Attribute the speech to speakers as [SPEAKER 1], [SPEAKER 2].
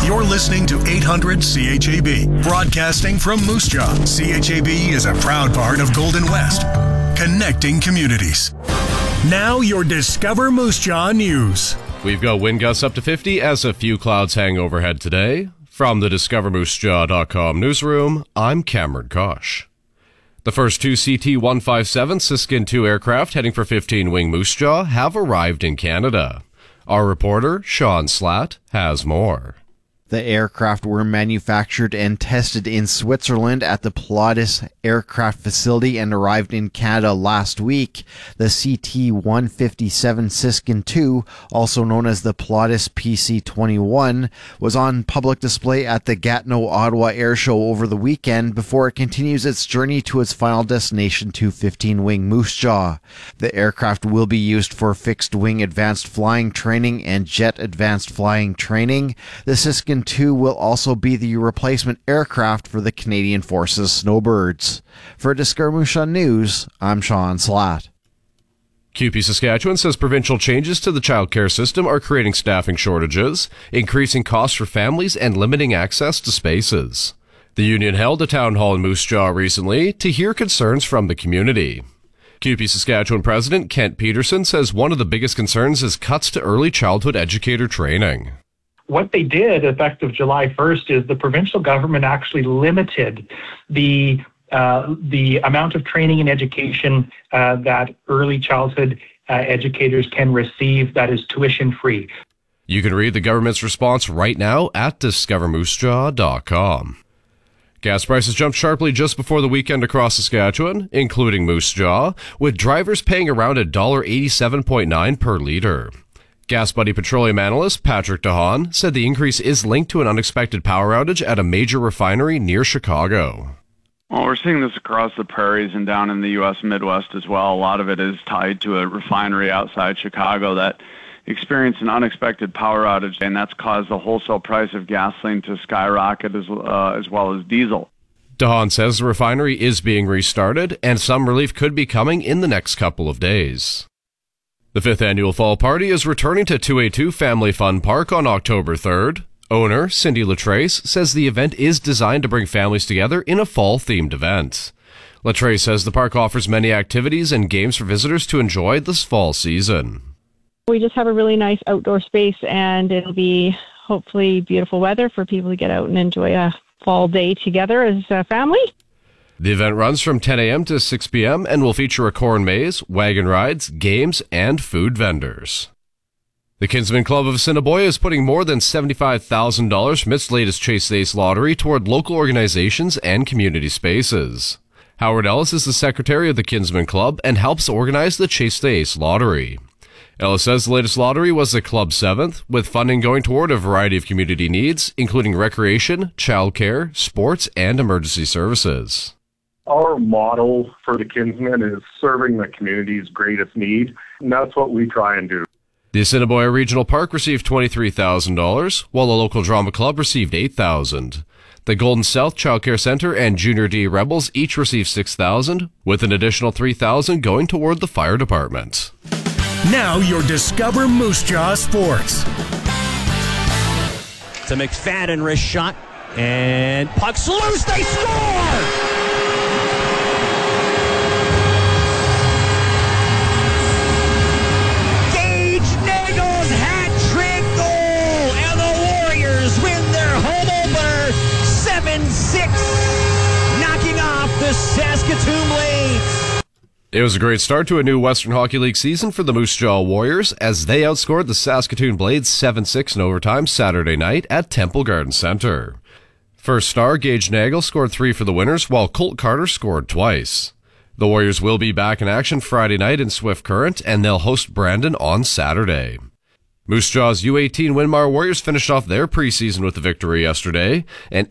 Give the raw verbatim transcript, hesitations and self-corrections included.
[SPEAKER 1] You're listening to eight hundred C H A B, broadcasting from Moose Jaw. C H A B is a proud part of Golden West, connecting communities. Now your Discover Moose Jaw news.
[SPEAKER 2] We've got wind gusts up to fifty as a few clouds hang overhead today. From the discover moose jaw dot com newsroom, I'm Cameron Kosh. The first two C T one fifty-seven Siskin two aircraft heading for fifteen Wing Moose Jaw have arrived in Canada. Our reporter, Sean Slatt, has more.
[SPEAKER 3] The aircraft were manufactured and tested in Switzerland at the Pilatus Aircraft Facility and arrived in Canada last week. The C T one fifty-seven Siskin two, also known as the Pilatus P C twenty-one, was on public display at the Gatineau Ottawa Air Show over the weekend before it continues its journey to its final destination to fifteen Wing Moose Jaw. The aircraft will be used for fixed-wing advanced flying training and jet advanced flying training. The Siskin two will also be the replacement aircraft for the Canadian Forces Snowbirds. For Discover Moose Jaw News, I'm Sean Slatt.
[SPEAKER 2] C U P E Saskatchewan says provincial changes to the child care system are creating staffing shortages, increasing costs for families, and limiting access to spaces. The union held a town hall in Moose Jaw recently to hear concerns from the community. C U P E Saskatchewan President Kent Peterson says one of the biggest concerns is cuts to early childhood educator training.
[SPEAKER 4] What they did, effective July first, is the provincial government actually limited the uh, the amount of training and education uh, that early childhood uh, educators can receive that is tuition-free.
[SPEAKER 2] You can read the government's response right now at discover moose jaw dot com. Gas prices jumped sharply just before the weekend across Saskatchewan, including Moose Jaw, with drivers paying around one dollar eighty-seven point nine per litre. Gas Buddy petroleum analyst Patrick DeHaan said the increase is linked to an unexpected power outage at a major refinery near Chicago.
[SPEAKER 5] Well, we're seeing this across the prairies and down in the U S Midwest as well. A lot of it is tied to a refinery outside Chicago that experienced an unexpected power outage, and that's caused the wholesale price of gasoline to skyrocket as, uh, as well as diesel.
[SPEAKER 2] DeHaan says the refinery is being restarted, and some relief could be coming in the next couple of days. The fifth annual Fall Party is returning to two eighty-two Family Fun Park on October third. Owner Cindy Latrace says the event is designed to bring families together in a fall-themed event. Latrace says the park offers many activities and games for visitors to enjoy this fall season.
[SPEAKER 6] We just have a really nice outdoor space, and it'll be hopefully beautiful weather for people to get out and enjoy a fall day together as a family.
[SPEAKER 2] The event runs from ten a.m. to six p.m. and will feature a corn maze, wagon rides, games, and food vendors. The Kinsmen Club of Assiniboia is putting more than seventy-five thousand dollars from its latest Chase the Ace lottery toward local organizations and community spaces. Howard Ellis is the secretary of the Kinsmen Club and helps organize the Chase the Ace lottery. Ellis says the latest lottery was the club's seventh, with funding going toward a variety of community needs, including recreation, childcare, sports, and emergency services.
[SPEAKER 7] Our model for the Kinsmen is serving the community's greatest need, and that's what we try and do.
[SPEAKER 2] The Assiniboia Regional Park received twenty-three thousand dollars, while the local drama club received eight thousand dollars. The Golden South Child Care Center and Junior D Rebels each received six thousand dollars, with an additional three thousand dollars going toward the fire department.
[SPEAKER 1] Now your Discover Moose Jaw Sports.
[SPEAKER 8] It's a McFadden wrist shot, and puck's loose, they score! six, knocking off the Saskatoon Blades.
[SPEAKER 2] It was a great start to a new Western Hockey League season for the Moose Jaw Warriors as they outscored the Saskatoon Blades seven six in overtime Saturday night at Temple Garden Center. First star Gage Nagel scored three for the winners, while Colt Carter scored twice. The Warriors will be back in action Friday night in Swift Current, and they'll host Brandon on Saturday. Moose Jaw's U eighteen Winmar Warriors finished off their preseason with a victory yesterday, and